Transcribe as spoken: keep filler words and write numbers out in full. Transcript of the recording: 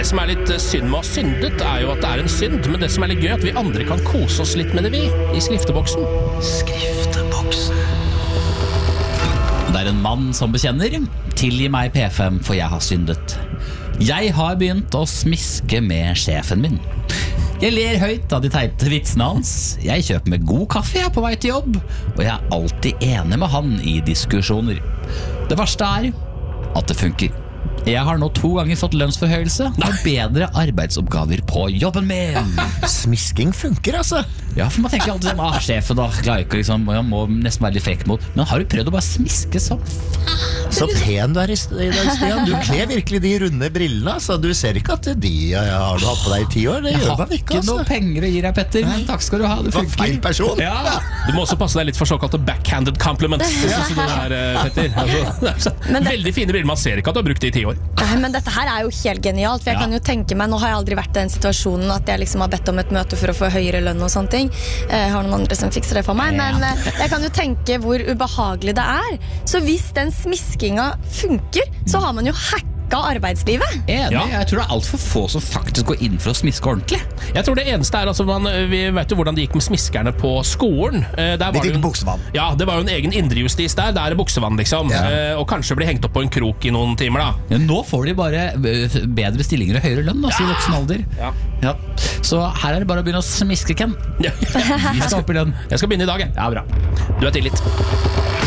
Det som er litt synd med å ha syndet er jo at det er en synd, men det som er litt gøy er at vi andre kan kose oss litt med det, vi, i skrifteboksen. Skrifteboksen. Det er en mann som bekjenner: tilgi meg P fem, for jeg har syndet. Jeg har begynt å smiske med sjefen min. Jeg ler høyt av de teite vitsene hans. Jeg kjøper med god kaffe jeg på vei til jobb, og jeg er alltid enig med han i diskusjoner. Det verste er at det funker. Jeg har nå to ganger fått lønnsforhøyelse og bedre arbeidsoppgaver på jobben min. Smisking funker, altså. Ja, for man tenker alltid sånn, ah, sjefen da, klarer ikke liksom, jeg må nesten være litt frekk mot. Men har du prøvd å bare smiske sånn? Så pen du er i dag, Stian. Du kler virkelig de runde brillene, altså. Du ser ikke at de ja, har du hatt på deg i ti år. Det jeg gjør har man ikke, ikke altså. noe penger å gi deg, Petter, men takk skal du ha, det Det var funker. feil person. Ja. Du må også passe deg litt for såkalte backhanded compliments. Det synes du er, Petter. Altså, det er veldig fine briller, man ser ikke at du har brukt det i ti år. Nei, men dette her er jo helt genialt, for jeg Ja. kan jo tenke meg, nå har jeg aldri vært i den situasjonen at jeg liksom har bedt om et møte for å få høyere lønn og sånne ting. Jeg har noen andre som fikser det for meg, Ja. men eh, jeg kan jo tenke hvor ubehagelig det er. Så hvis den smiskinga funker, så har man jo hacka arbeidslivet. Enig, Ja. jeg tror det er alt for få som faktisk går inn for å smiske ordentlig. Jeg tror det eneste er, altså, man, vi vet jo hvordan det gikk med smiskerne på skolen. Eh, Der var De det fikk jo en- buksevann. Ja, det var jo en egen indrejustis der, der er buksevann liksom. Ja. Eh, Og kanskje bli hengt opp på en krok i noen timer da. Ja, nå får de bare eh, bedre stillinger og høyere lønn, altså, i voksen alder. Ja. Ja. Så her er det bare å begynne å smiske, Ken. Ja. Vi skal opp i lønn. Jeg skal begynne i dag, jeg. Ja, bra. Du er tilgitt.